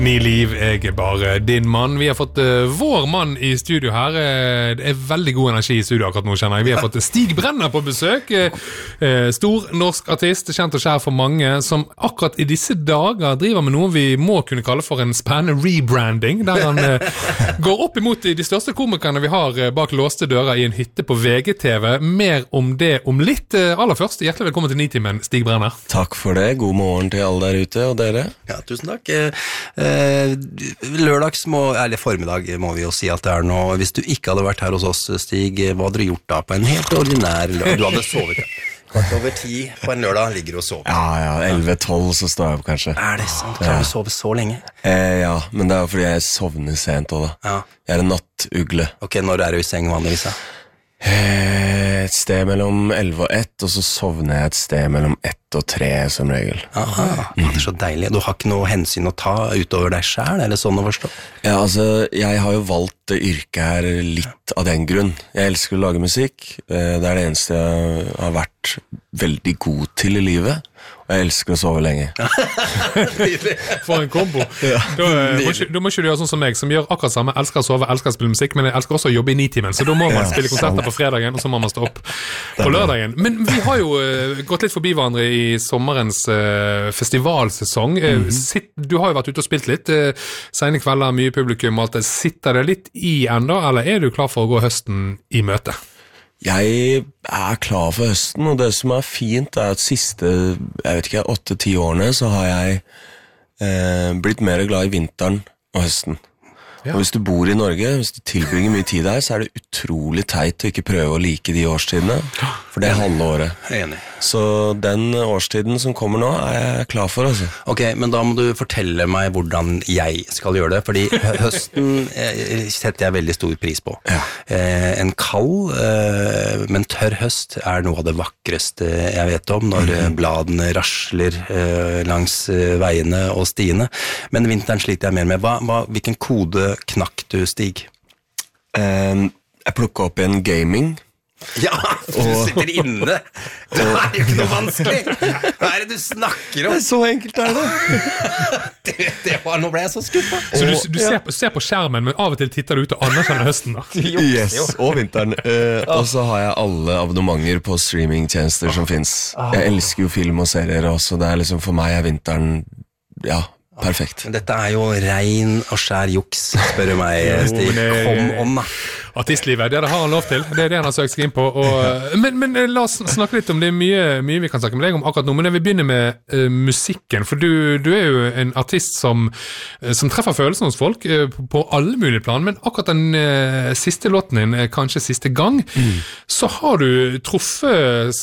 Ni liv, jeg bare din mann. Vi har fått vår mann i studio her. Det veldig god energi i studio akkurat nå, kjenner jeg. Vi har fått Stig Brenner på besøk. Stor norsk artist, kjent og kjær for mange, som akkurat i disse dager driver med noe vi må kunne kalle for en spennende rebranding, der han går opp imot de største komikerne vi har bak låste dører i en hytte på VGTV. Mer om det om litt. Aller først, hjertelig velkommen til Nitimen, Stig Brenner. Takk for det. God morgen til alle der ute, og dere. Ja, tusen takk. Lørdags eller formiddag må vi jo si at det nå. Hvis du ikke hadde vært her hos oss, Stig, hva hadde du gjort da på en helt ordinær lørdag? Du hadde sovet, ja. Kvart over 10 på en lørdag ligger du og sover. Ja, 11-12 så står jeg opp kanskje. Det sant? Kan du sove så lenge? Ja, men det fordi jeg sovner sent også da. Ja. Jeg en nattugle. Ok, når du i seng vanligvis da? Et sted mellom 11 og 1, og så sovner jeg et sted mellom 1 og 3 som regel. Aha, det så deilig. Du har ikke noe hensyn å ta utover deg selv, eller sånn å forstå? Ja, altså, jeg har jo valgt det yrket her litt av den grunn. Jeg elsker å lage musikk. Det det eneste jeg har vært veldig god til i livet. Og jeg elsker å sove lenge. For en kombo. Ja. Da må ikke du gjøre sånn som meg, som gjør akkurat samme. Elsker å sove, elsker å spille musikk, men jeg elsker også å jobbe i Nitimen. Så da må man spille konserter på fredagen, og så må man stå opp på lørdagen. Men vi har jo gått litt forbi hverandre i sommerens festivalsesong. Du har jo vært ute og spilt litt. Sene kvelder, mye publikum og alt det. Sitter det litt i enda, eller er du klar for å gå høsten i møte? Jeg klar for høsten, og det som fint at siste, 8-10 årene, så har jeg blitt mer glad i vinteren og høsten. Ja. Og hvis du bor i Norge, hvis du tilbringer mye tid der, så det utrolig teit å ikke prøve å like de årstidene, for det halve året. Enig. Så den årstiden som kommer nå, jeg klar for, altså. Ok, men da må du fortelle meg hvordan jeg skal gjøre det, fordi høsten setter jeg veldig stor pris på. Ja. En kald, men tørr høst noe av det vakreste jeg vet om, når bladene rasler langs veiene og stiene. Men vinteren sliter jeg mer med. Hvilken kode knakk du, Stig? Jeg plukket opp en gaming. Ja, du sitter inne. Det jo ikke noe vanskelig. Hva det du snakker om? Det så enkelt det. Nå ble jeg så skuffet. Så du ser på skjermen, men av og til titter du ut og anerkjenner høsten da? Yes, og vinteren. Og så har jeg alle abonnementer på streamingtjenester som finnes. Jeg elsker jo film og serier også. Det liksom for meg vinteren, ja, perfekt. Men dette jo rein og skjær juks, spør du meg, Stig. Kom om da. Artistlivet, det har han lov til. Det det han har søkt seg inn på. Men la oss snakke litt om det. Mye vi kan snakke med deg om akkurat nå, men jeg vil begynne med musikken, for du jo en artist som treffer følelsen hos folk på alle mulige plan, men akkurat den siste låten din, kanskje siste gang, så har du truffet